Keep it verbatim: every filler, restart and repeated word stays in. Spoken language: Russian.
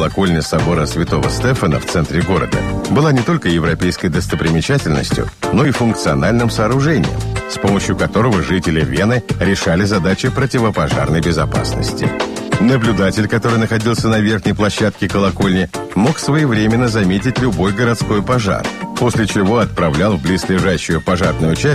колокольня собора Святого Стефана в центре города была не только европейской достопримечательностью, но и функциональным сооружением, с помощью которого жители Вены решали задачи противопожарной безопасности. Наблюдатель, который находился на верхней площадке колокольни, мог своевременно заметить любой городской пожар, после чего отправлял в близлежащую пожарную часть